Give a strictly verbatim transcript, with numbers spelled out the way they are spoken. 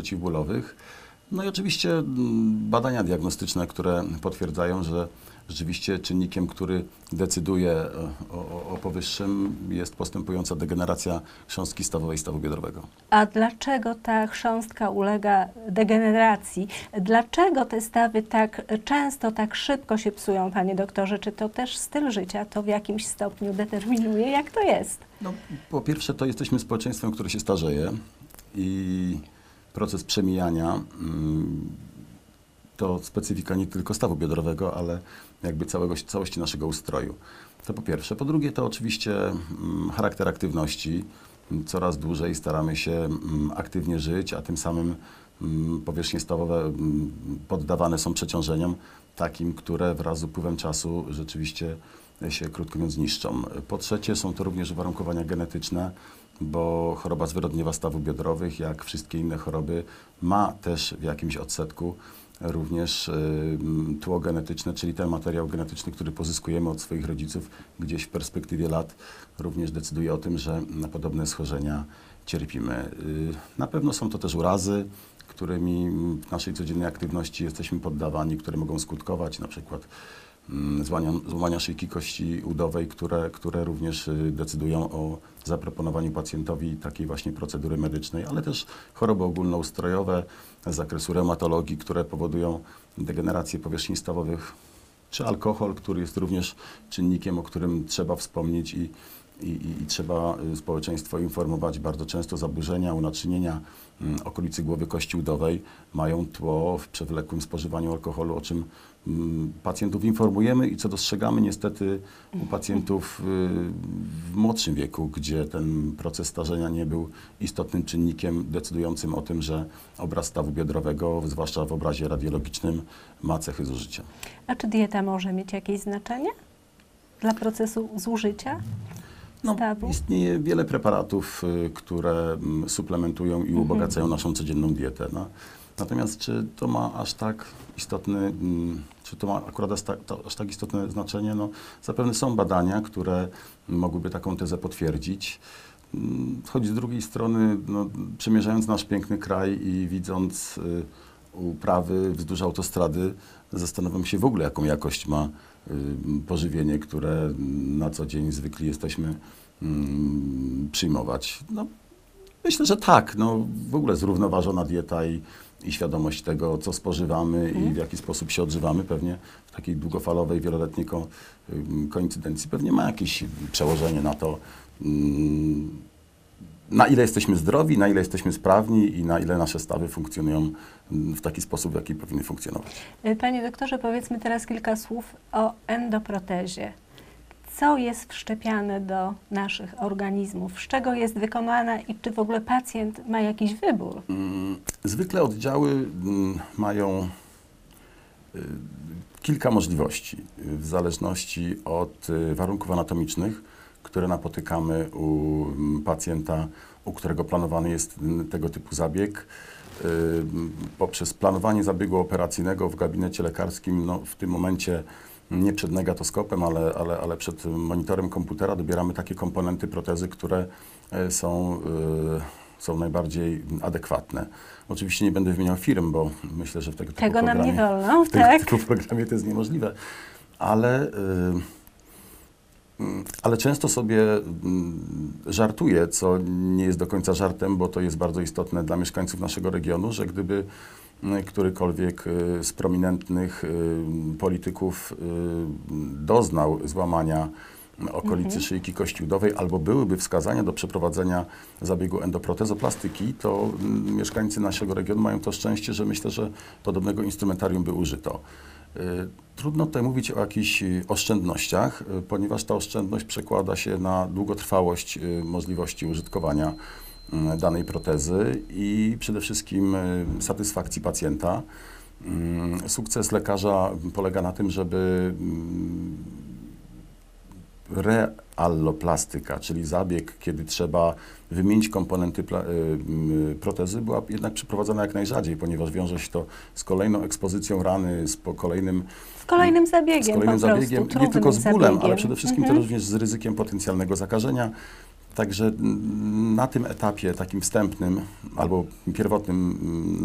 przeciwbólowych. No i oczywiście badania diagnostyczne, które potwierdzają, że rzeczywiście czynnikiem, który decyduje o, o, o powyższym, jest postępująca degeneracja chrząstki stawowej stawu biodrowego. A dlaczego ta chrząstka ulega degeneracji? Dlaczego te stawy tak często, tak szybko się psują, panie doktorze? Czy to też styl życia to w jakimś stopniu determinuje? Jak to jest? No, po pierwsze, to jesteśmy społeczeństwem, które się starzeje i proces przemijania to specyfika nie tylko stawu biodrowego, ale jakby całego, całości naszego ustroju. To po pierwsze. Po drugie, to oczywiście charakter aktywności. Coraz dłużej staramy się aktywnie żyć, a tym samym powierzchnie stawowe poddawane są przeciążeniom takim, które wraz z upływem czasu rzeczywiście się, krótko mówiąc, niszczą. Po trzecie, są to również uwarunkowania genetyczne, bo choroba zwyrodnieniowa stawów biodrowych, jak wszystkie inne choroby, ma też w jakimś odsetku również y, tło genetyczne, czyli ten materiał genetyczny, który pozyskujemy od swoich rodziców gdzieś w perspektywie lat, również decyduje o tym, że na podobne schorzenia cierpimy. Y, na pewno są to też urazy, którymi w naszej codziennej aktywności jesteśmy poddawani, które mogą skutkować, na przykład Złamania, złamania szyjki kości udowej, które, które również decydują o zaproponowaniu pacjentowi takiej właśnie procedury medycznej, ale też choroby ogólnoustrojowe z zakresu reumatologii, które powodują degenerację powierzchni stawowych, czy alkohol, który jest również czynnikiem, o którym trzeba wspomnieć i, i, i trzeba społeczeństwo informować. Bardzo często zaburzenia unaczynienia okolicy głowy kości udowej mają tło w przewlekłym spożywaniu alkoholu, o czym pacjentów informujemy i co dostrzegamy niestety u pacjentów w młodszym wieku, gdzie ten proces starzenia nie był istotnym czynnikiem decydującym o tym, że obraz stawu biodrowego, zwłaszcza w obrazie radiologicznym, ma cechy zużycia. A czy dieta może mieć jakieś znaczenie dla procesu zużycia stawu? No, istnieje wiele preparatów, które suplementują i ubogacają mhm. naszą codzienną dietę. No. Natomiast czy to ma aż tak istotny, czy to ma akurat aż tak, aż tak istotne znaczenie? No, zapewne są badania, które mogłyby taką tezę potwierdzić. Choć z drugiej strony, no, przemierzając nasz piękny kraj i widząc y, uprawy wzdłuż autostrady, zastanawiam się w ogóle, jaką jakość ma y, pożywienie, które na co dzień zwykli jesteśmy y, przyjmować. No, myślę, że tak. No, w ogóle zrównoważona dieta i i świadomość tego, co spożywamy mhm. i w jaki sposób się odżywamy, pewnie w takiej długofalowej, wieloletniej ko koincydencji pewnie ma jakieś przełożenie na to, na ile jesteśmy zdrowi, na ile jesteśmy sprawni i na ile nasze stawy funkcjonują w taki sposób, w jaki powinny funkcjonować. Panie doktorze, powiedzmy teraz kilka słów o endoprotezie. Co jest wszczepiane do naszych organizmów? Z czego jest wykonana i czy w ogóle pacjent ma jakiś wybór? Zwykle oddziały mają kilka możliwości w zależności od warunków anatomicznych, które napotykamy u pacjenta, u którego planowany jest tego typu zabieg. Poprzez planowanie zabiegu operacyjnego w gabinecie lekarskim, no, w tym momencie nie przed negatoskopem, ale, ale, ale przed monitorem komputera dobieramy takie komponenty protezy, które są, y, są najbardziej adekwatne. Oczywiście nie będę wymieniał firm, bo myślę, że w tego typu Tego programie, nam nie wolno, w tego tak? typu programie to jest niemożliwe. Ale, y, ale często sobie żartuję, co nie jest do końca żartem, bo to jest bardzo istotne dla mieszkańców naszego regionu, że gdyby którykolwiek z prominentnych polityków doznał złamania okolicy mhm. szyjki kości udowej albo byłyby wskazania do przeprowadzenia zabiegu endoprotezoplastyki, to mieszkańcy naszego regionu mają to szczęście, że myślę, że podobnego instrumentarium by użyto. Trudno tutaj mówić o jakichś oszczędnościach, ponieważ ta oszczędność przekłada się na długotrwałość możliwości użytkowania danej protezy i przede wszystkim satysfakcji pacjenta. Sukces lekarza polega na tym, żeby realloplastyka, czyli zabieg, kiedy trzeba wymienić komponenty protezy, była jednak przeprowadzona jak najrzadziej, ponieważ wiąże się to z kolejną ekspozycją rany, z kolejnym, z kolejnym zabiegiem, z kolejnym po zabiegiem prostu, nie tylko z bólem, zabiegiem. ale przede wszystkim mhm. to również z ryzykiem potencjalnego zakażenia. Także na tym etapie takim wstępnym albo pierwotnym